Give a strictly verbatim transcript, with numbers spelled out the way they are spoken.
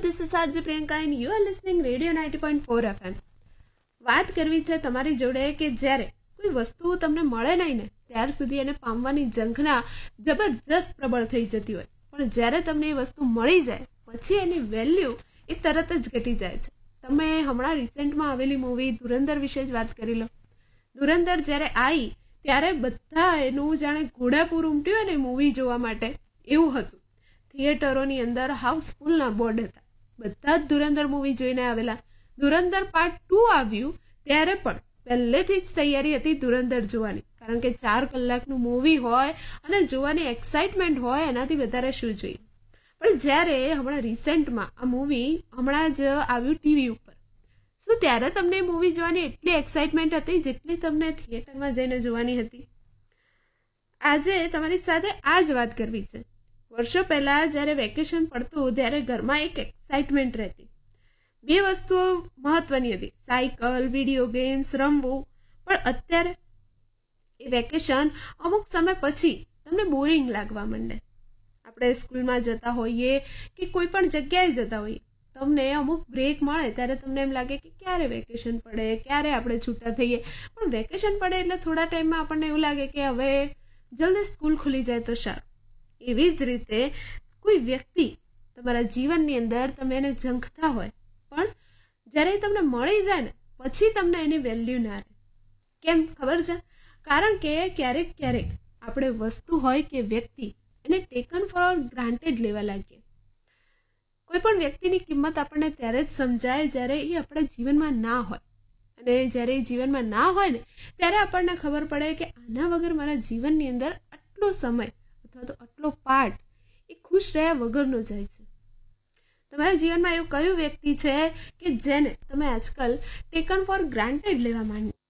this is R J Priyanka and you are listening Radio ninety point four F M. વાત કરવી છે તમારી જોડે કે જ્યારે કોઈ વસ્તુ તમને મળે નહીં ને ત્યાર સુધી એને પામવાની ઝંખના જબરજસ્ત પ્રબળ થઈ જતી હોય, પણ જ્યારે તમને એ વસ્તુ મળી જાય પછી એની વેલ્યુ એ તરત જ ઘટી જાય છે. તમે હમણાં રિસેન્ટમાં આવેલી મૂવી ધુરંધર વિશે જ વાત કરી લો. ધુરંધર જ્યારે આવી ત્યારે બધા એનું જાણે ઘોડાપૂર ઉમટ્યું હોય ને મૂવી જોવા માટે એવું હતું. થિયેટરોની અંદર હાઉસફુલના બોર્ડ હતા, બધા જ ધુરંધર મૂવી જોઈને આવેલા. ધુરંધર પાર્ટ ટુ આવ્યું ત્યારે પણ પહેલેથી જ તૈયારી હતી ધુરંધર જોવાની, કારણ કે ચાર કલાકનું મૂવી હોય અને જોવાની એક્સાઇટમેન્ટ હોય, એનાથી વધારે શું જોઈએ. પણ જ્યારે હમણાં રિસેન્ટમાં આ મૂવી હમણાં જ આવ્યું ટીવી ઉપર, શું ત્યારે તમને એ મૂવી જોવાની એટલી એક્સાઇટમેન્ટ હતી જેટલી તમને થિયેટરમાં જઈને જોવાની હતી? આજે તમારી સાથે આ જ વાત કરવી છે. વર્ષો પહેલાં જ્યારે વેકેશન પડતું ત્યારે ઘરમાં એક એક્સાઇટમેન્ટ રહેતી. બે વસ્તુઓ મહત્વની હતી, સાયકલ, વિડીયો ગેમ્સ રમવું. પણ અત્યારે એ વેકેશન અમુક સમય પછી તમને બોરિંગ લાગવા માંડે. આપણે સ્કૂલમાં જતા હોઈએ કે કોઈ પણ જગ્યાએ જતા હોઈએ, તમને અમુક બ્રેક મળે ત્યારે તમને એમ લાગે કે ક્યારે વેકેશન પડે, ક્યારે આપણે છૂટા થઈએ. પણ વેકેશન પડે એટલે થોડા ટાઈમમાં આપણને એવું લાગે કે હવે જલ્દી સ્કૂલ ખુલી જાય તો સારું. એવી જ રીતે કોઈ વ્યક્તિ તમારા જીવનની અંદર તમે એને ઝંખતા હોય, પણ જ્યારે તમને મળી જાય ને પછી તમને એની વેલ્યુ ના રહે. કેમ ખબર છે? કારણ કે ક્યારેક ક્યારેક આપણે વસ્તુ હોય કે વ્યક્તિ એને ટેકન ફોર ગ્રાન્ટેડ લેવા લાગીએ. કોઈ પણ વ્યક્તિની કિંમત આપણને ત્યારે જ સમજાય જ્યારે એ આપણા જીવનમાં ના હોય, અને જ્યારે એ જીવનમાં ના હોય ને ત્યારે આપણને ખબર પડે કે આના વગર મારા જીવનની અંદર આટલો સમય અથવા તો આટલો પાર્ટ એ ખુશ રહ્યા વગરનો જાય છે. તમારા જીવનમાં એવું કયું વ્યક્તિ છે કે જેને તમે આજકાલ ટેકન ફોર ગ્રાન્ટેડ લેવા માંડ